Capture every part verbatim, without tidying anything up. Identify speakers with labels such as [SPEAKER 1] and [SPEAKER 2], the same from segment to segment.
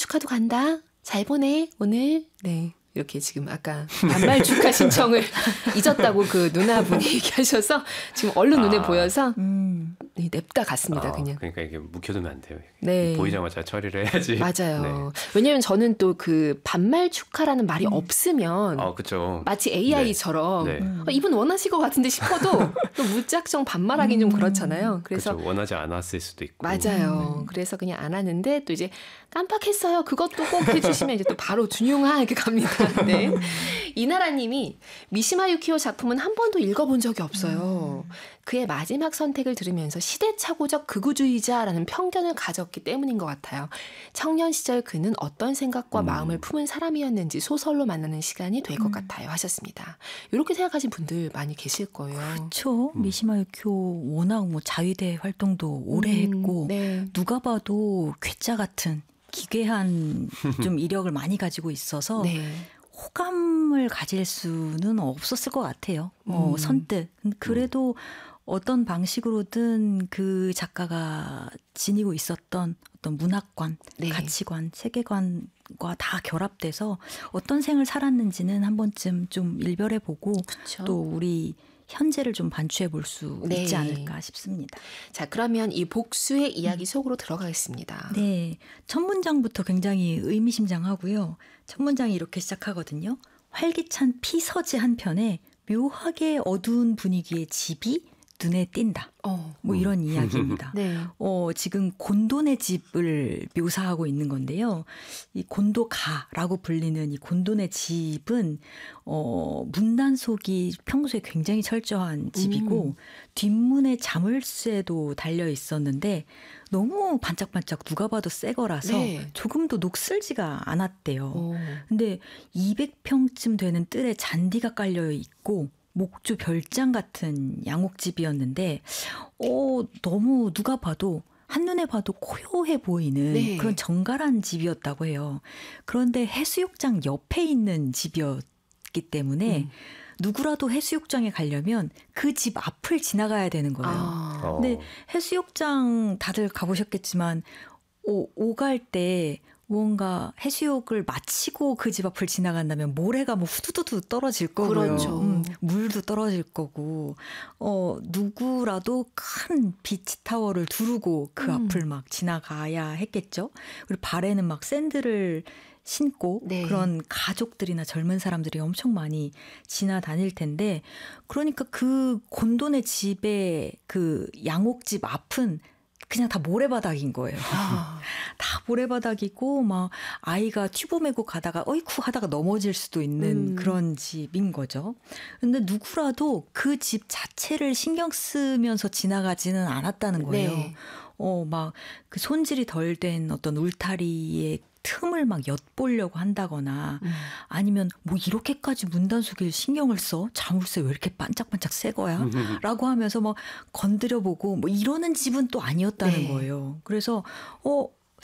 [SPEAKER 1] 축하도 간다. 잘 보내 오늘. 네. 이렇게 지금 아까 반말 축하 신청을 잊었다고 그 누나분이 얘기하셔서 지금 얼른 아, 눈에 보여서 음. 네, 냅다 갔습니다. 아, 그냥.
[SPEAKER 2] 그러니까 이게 묵혀두면 안 돼요.
[SPEAKER 1] 네.
[SPEAKER 2] 보이자마자 처리를 해야지.
[SPEAKER 1] 맞아요.
[SPEAKER 2] 네.
[SPEAKER 1] 왜냐하면 저는 또 그 반말 축하라는 말이 음. 없으면
[SPEAKER 2] 아, 그쵸.
[SPEAKER 1] 마치 에이아이처럼
[SPEAKER 2] 네. 네.
[SPEAKER 1] 어, 이분 원하실 것 같은데 싶어도 또 무작정 반말하기는 음. 좀 그렇잖아요. 그래서
[SPEAKER 2] 그쵸. 원하지 않았을 수도 있고.
[SPEAKER 1] 맞아요. 음. 그래서 그냥 안 하는데 또 이제 깜빡했어요. 그것도 꼭 해주시면 이제 또 바로 준용아 이렇게 갑니다. 네. 이나라님이 미시마 유키오 작품은 한 번도 읽어본 적이 없어요. 음. 그의 마지막 선택을 들으면서 시대착오적 극우주의자라는 편견을 가졌기 때문인 것 같아요. 청년 시절 그는 어떤 생각과 음. 마음을 품은 사람이었는지 소설로 만나는 시간이 될 것 음. 같아요 하셨습니다. 이렇게 생각하신 분들 많이 계실 거예요.
[SPEAKER 3] 그렇죠. 음. 미시마 유키오 워낙 뭐 자위대 활동도 오래 음. 했고 네. 누가 봐도 괴짜 같은 기괴한 좀 이력을 많이 가지고 있어서 네. 호감을 가질 수는 없었을 것 같아요. 음. 어, 선뜻. 그래도 음. 어떤 방식으로든 그 작가가 지니고 있었던 어떤 문화관, 네. 가치관, 세계관과 다 결합돼서 어떤 생을 살았는지는 한 번쯤 좀 일별해보고 그쵸. 또 우리 현재를 좀 반추해 볼 수 네. 있지 않을까 싶습니다.
[SPEAKER 1] 자, 그러면 이 복수의 이야기 음. 속으로 들어가겠습니다.
[SPEAKER 3] 네, 첫 문장부터 굉장히 의미심장하고요. 첫 문장이 이렇게 시작하거든요. 활기찬 피서지 한 편에 묘하게 어두운 분위기의 집이 눈에 띈다. 어. 뭐 이런 이야기입니다. 네. 어, 지금 곤돈의 집을 묘사하고 있는 건데요. 이 곤도가라고 불리는 이 곤돈의 집은 어, 문단속이 평소에 굉장히 철저한 집이고 음. 뒷문에 자물쇠도 달려 있었는데 너무 반짝반짝 누가 봐도 새 거라서 네. 조금도 녹슬지가 않았대요. 오. 근데 이백 평쯤 되는 뜰에 잔디가 깔려 있고 목주 별장 같은 양옥집이었는데 어, 너무 누가 봐도 한눈에 봐도 고요해 보이는 네. 그런 정갈한 집이었다고 해요. 그런데 해수욕장 옆에 있는 집이었기 때문에 음. 누구라도 해수욕장에 가려면 그 집 앞을 지나가야 되는 거예요. 아. 근데 해수욕장 다들 가보셨겠지만 오, 오갈 때 무언가 해수욕을 마치고 그 집 앞을 지나간다면 모래가 뭐 후두두두 떨어질 거고요.
[SPEAKER 1] 그렇죠.
[SPEAKER 3] 음, 물도 떨어질 거고 어, 누구라도 큰 비치타워를 두르고 그 음. 앞을 막 지나가야 했겠죠. 그리고 발에는 막 샌들을 신고 네. 그런 가족들이나 젊은 사람들이 엄청 많이 지나다닐 텐데 그러니까 그 곤돈의 집의 그 양옥집 앞은 그냥 다 모래바닥인 거예요. 아. 다 모래바닥이고 막 아이가 튜브 메고 가다가 어이쿠 하다가 넘어질 수도 있는 음. 그런 집인 거죠. 근데 누구라도 그 집 자체를 신경 쓰면서 지나가지는 않았다는 거예요. 네. 어, 막 그 손질이 덜 된 어떤 울타리에 틈을 막 엿보려고 한다거나 음. 아니면 뭐 이렇게까지 문단속일 신경을 써? 자물쇠 왜 이렇게 반짝반짝 새 거야? 라고 하면서 막 건드려보고 뭐 이러는 집은 또 아니었다는 네. 거예요. 그래서 어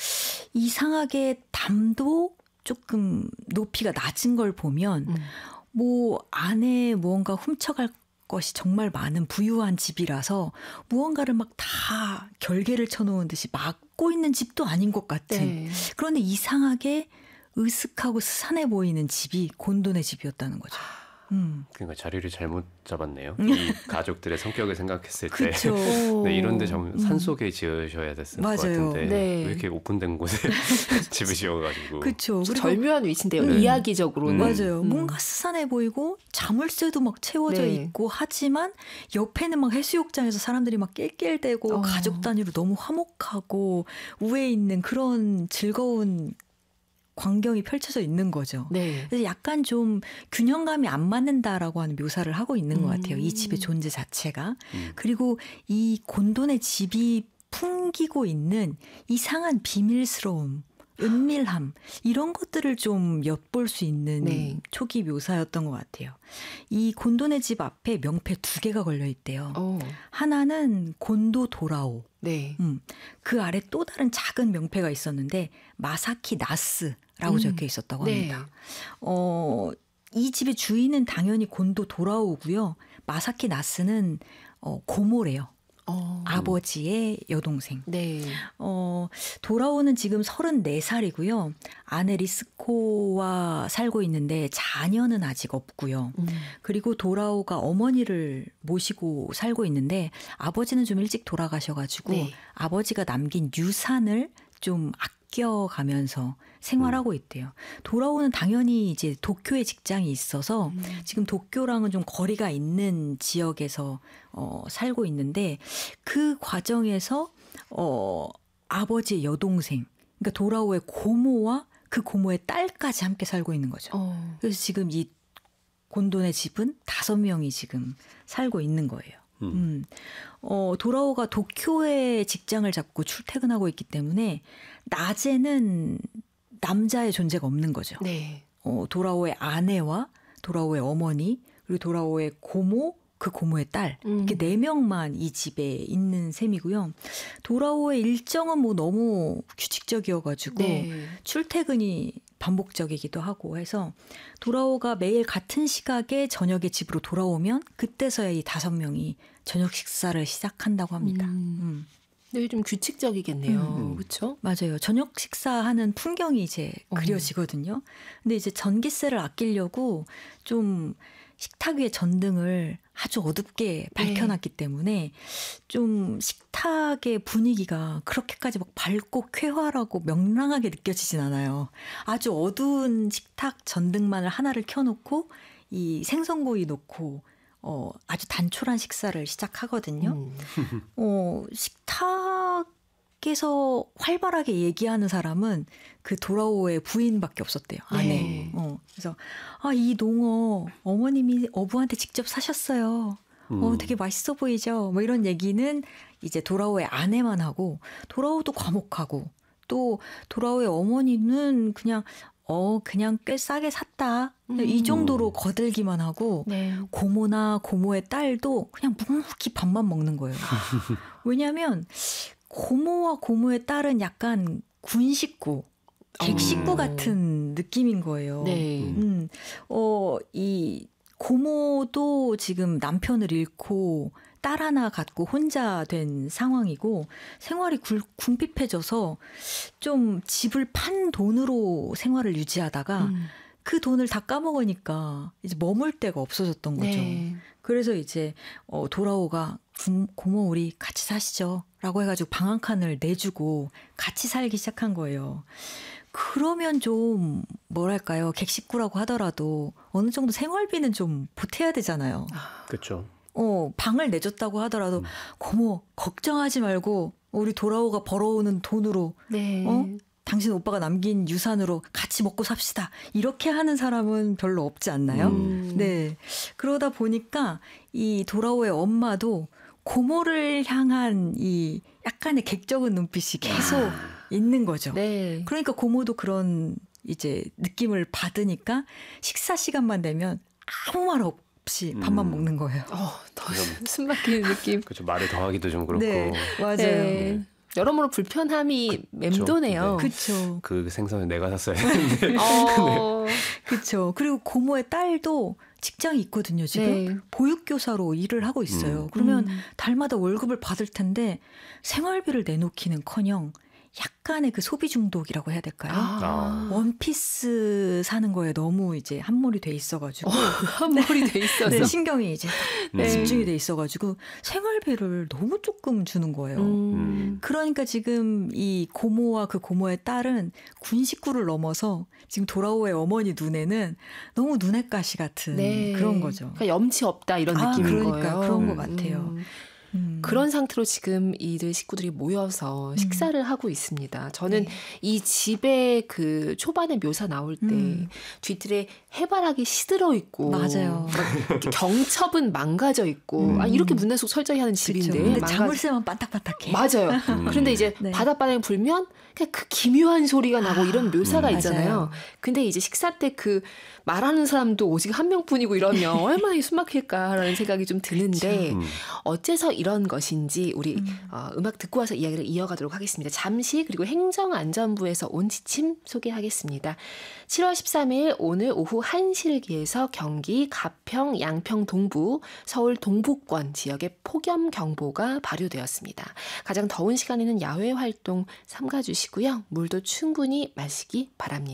[SPEAKER 3] 이상하게 담도 조금 높이가 낮은 걸 보면 음. 뭐 안에 무언가 훔쳐갈 것이 정말 많은 부유한 집이라서 무언가를 막 다 결계를 쳐놓은 듯이 막고 있는 집도 아닌 것 같은 네. 그런데 이상하게 으슥하고 스산해 보이는 집이 곤돈의 집이었다는 거죠. 음.
[SPEAKER 2] 그러니까 자리를 잘못 잡았네요. 이 가족들의 성격을 생각했을 때 네, 이런데 좀 산속에 지으셔야 됐을
[SPEAKER 3] 맞아요.
[SPEAKER 2] 것 같은데
[SPEAKER 1] 네.
[SPEAKER 2] 왜 이렇게 오픈된 곳에 집을 지어가지고
[SPEAKER 3] 그렇죠.
[SPEAKER 1] 절묘한 위치인데요. 음. 이야기적으로는.
[SPEAKER 3] 음. 맞아요. 음. 뭔가 스산해 보이고 자물쇠도 막 채워져 네. 있고 하지만 옆에는 막 해수욕장에서 사람들이 막 낄낄대고 어. 가족 단위로 너무 화목하고 우에 있는 그런 즐거운 광경이 펼쳐져 있는 거죠. 네. 그래서 약간 좀 균형감이 안 맞는다라고 하는 묘사를 하고 있는 음. 것 같아요. 이 집의 존재 자체가. 음. 그리고 이 곤돈의 집이 풍기고 있는 이상한 비밀스러움, 은밀함 이런 것들을 좀 엿볼 수 있는 네. 초기 묘사였던 것 같아요. 이 곤돈의 집 앞에 명패 두 개가 걸려 있대요. 오. 하나는 곤도 도라오. 네. 음, 그 아래 또 다른 작은 명패가 있었는데 마사키 나스라고 음. 적혀 있었다고 합니다. 네. 어, 이 집의 주인은 당연히 곤도 도라오고요. 마사키 나스는 어, 고모래요. 어. 아버지의 여동생.
[SPEAKER 1] 네.
[SPEAKER 3] 어, 도라오는 지금 서른네 살이고요. 아내 리스코와 살고 있는데 자녀는 아직 없고요. 음. 그리고 도라오가 어머니를 모시고 살고 있는데 아버지는 좀 일찍 돌아가셔가지고 네. 아버지가 남긴 유산을 좀 아껴가면서 생활하고 있대요. 도라오는 당연히 이제 도쿄에 직장이 있어서 음. 지금 도쿄랑은 좀 거리가 있는 지역에서 어, 살고 있는데 그 과정에서 어, 아버지의 여동생, 그러니까 도라오의 고모와 그 고모의 딸까지 함께 살고 있는 거죠. 어. 그래서 지금 이 곤돈의 집은 다섯 명이 지금 살고 있는 거예요. 음. 음. 어, 도라오가 도쿄에 직장을 잡고 출퇴근하고 있기 때문에 낮에는 남자의 존재가 없는 거죠.
[SPEAKER 1] 네.
[SPEAKER 3] 어, 도라오의 아내와 도라오의 어머니 그리고 도라오의 고모 그 고모의 딸 음. 이렇게 네 명만 이 집에 있는 셈이고요. 도라오의 일정은 뭐 너무 규칙적이어가지고 네. 출퇴근이 반복적이기도 하고 해서 도라오가 매일 같은 시각에 저녁에 집으로 돌아오면 그때서야 이 다섯 명이 저녁 식사를 시작한다고 합니다.
[SPEAKER 1] 음. 음. 근데 좀 규칙적이겠네요. 음. 그렇죠?
[SPEAKER 3] 맞아요. 저녁 식사하는 풍경이 이제 그려지거든요. 근데 이제 전기세를 아끼려고 좀 식탁 위에 전등을 아주 어둡게 밝혀놨기 네. 때문에 좀 식탁의 분위기가 그렇게까지 막 밝고 쾌활하고 명랑하게 느껴지진 않아요. 아주 어두운 식탁 전등만을 하나를 켜놓고 이 생선구이 놓고 어, 아주 단촐한 식사를 시작하거든요. 음. 어, 식탁에서 활발하게 얘기하는 사람은 그 도라오의 부인밖에 없었대요. 아내. 네. 어, 그래서 아, 이 농어 어머님이 어부한테 직접 사셨어요. 음. 어, 되게 맛있어 보이죠. 뭐 이런 얘기는 이제 도라오의 아내만 하고 도라오도 과묵하고 또 도라오의 어머니는 그냥 어, 그냥 꽤 싸게 샀다. 음. 이 정도로 거들기만 하고 네. 고모나 고모의 딸도 그냥 묵묵히 밥만 먹는 거예요. 왜냐하면 고모와 고모의 딸은 약간 군식구, 객식구 음. 같은 느낌인 거예요. 네. 음. 어, 이 고모도 지금 남편을 잃고 딸 하나 갖고 혼자 된 상황이고 생활이 굴, 궁핍해져서 좀 집을 판 돈으로 생활을 유지하다가 음. 그 돈을 다 까먹으니까 이제 머물 데가 없어졌던 거죠. 네. 그래서 이제 어, 도라오가 고모 우리 같이 사시죠 라고 해가지고 방 한 칸을 내주고 같이 살기 시작한 거예요. 그러면 좀 뭐랄까요, 객식구라고 하더라도 어느 정도 생활비는 좀 보태야 되잖아요.
[SPEAKER 2] 그렇죠.
[SPEAKER 3] 어, 방을 내줬다고 하더라도 음. 고모 걱정하지 말고 우리 도라오가 벌어오는 돈으로 네. 어? 당신 오빠가 남긴 유산으로 같이 먹고 삽시다. 이렇게 하는 사람은 별로 없지 않나요? 음. 네. 그러다 보니까 이 도라오의 엄마도 고모를 향한 이 약간의 객적인 눈빛이 계속 아. 있는 거죠. 네. 그러니까 고모도 그런 이제 느낌을 받으니까 식사 시간만 되면 아무 말 없 없이 밥만 음. 먹는 거예요.
[SPEAKER 1] 어, 더 숨막히는 느낌.
[SPEAKER 2] 그렇죠. 말을 더하기도 좀 그렇고.
[SPEAKER 3] 네, 맞아요.
[SPEAKER 1] 네. 네. 여러모로 불편함이 그, 맴도네요.
[SPEAKER 3] 그렇죠.
[SPEAKER 2] 그 생선을 내가 샀어야 했는데.
[SPEAKER 3] 어, 네. 그렇죠. 그리고 고모의 딸도 직장이 있거든요. 지금 네. 보육교사로 일을 하고 있어요. 음. 그러면 음. 달마다 월급을 받을 텐데 생활비를 내놓기는커녕 약간의 그 소비 중독이라고 해야 될까요? 아. 원피스 사는 거에 너무 이제 함몰이 돼 있어가지고.
[SPEAKER 1] 어, 함몰이 돼 있어서.
[SPEAKER 3] 네, 신경이 이제 네. 집중이 돼 있어가지고 생활비를 너무 조금 주는 거예요. 음. 그러니까 지금 이 고모와 그 고모의 딸은 군식구를 넘어서 지금 도라오의 어머니 눈에는 너무 눈엣 가시 같은 네. 그런 거죠.
[SPEAKER 1] 그러니까 염치 없다 이런
[SPEAKER 3] 아,
[SPEAKER 1] 느낌인
[SPEAKER 3] 그러니까
[SPEAKER 1] 거예요.
[SPEAKER 3] 그런 것 같아요.
[SPEAKER 1] 음. 음. 그런 상태로 지금 이들 식구들이 모여서 음. 식사를 하고 있습니다. 저는 네. 이 집의 그 초반에 묘사 나올 때 음. 뒤틀에 해바라기 시들어 있고
[SPEAKER 3] 맞아요.
[SPEAKER 1] 경첩은 망가져 있고 음. 아, 이렇게 문단속 철저히 하는 집인데
[SPEAKER 3] 근데 망가... 자물쇠만 반딱반딱해.
[SPEAKER 1] 맞아요. 음. 그런데 이제 네. 바닷바람이 불면 그냥 그 기묘한 소리가 나고 아, 이런 묘사가 음. 있잖아요. 맞아요. 근데 이제 식사 때 그 말하는 사람도 오직 한 명뿐이고 이러면 얼마나 숨막힐까라는 생각이 좀 드는데 음. 어째서 이런 이런 것인지 우리
[SPEAKER 3] 음.
[SPEAKER 1] 어, 음악 듣고 와서 이야기를 이어가도록 하겠습니다. 잠시 그리고 행정안전부에서 온 지침 소개하겠습니다. 칠월 십삼일 오늘 오후 한 시를 기해서 경기 가평, 양평 동부, 서울 동부권 지역에 폭염경보가 발효되었습니다. 가장 더운 시간에는 야외 활동 삼가주시고요. 물도 충분히 마시기 바랍니다.